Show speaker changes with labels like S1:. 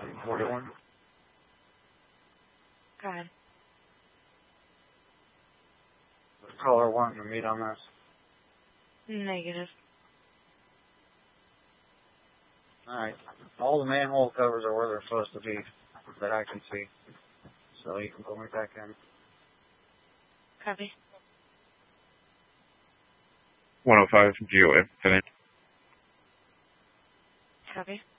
S1: 41.
S2: Go ahead.
S1: The caller wanting to meet on this.
S2: Negative.
S1: Alright. All the manhole covers are where they're supposed to be, that I can see. So you can put me back in.
S2: Copy.
S3: 105 GOA.
S2: Copy.